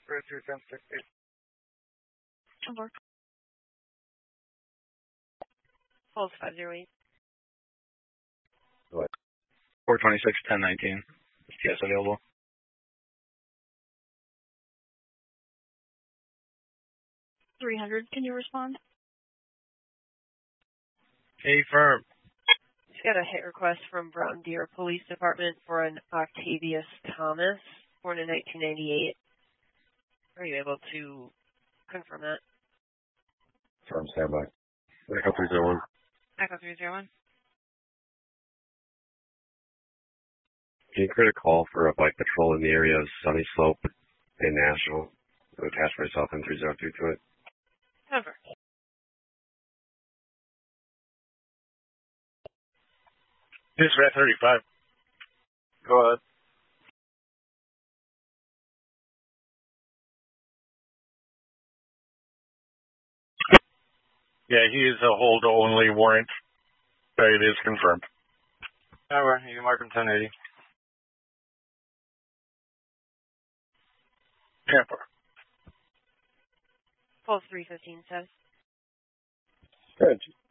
Over. Pulse 508. What? 426-1019. Yes, available. $300. Can you respond? Affirm. Just got a hit request from Brown Deer Police Department for an Octavius Thomas, born in 1998. Are you able to confirm that? Firm standby. Echo 301. Echo 301. Can you create a call for a bike patrol in the area of Sunny Slope in National? I'll attach myself in 302 to it. Over. Dispatch 35. Go ahead. Yeah, he is a hold-only warrant. It is confirmed. Over. You can mark him 1080. Tampa. Pulse 315 says. Good.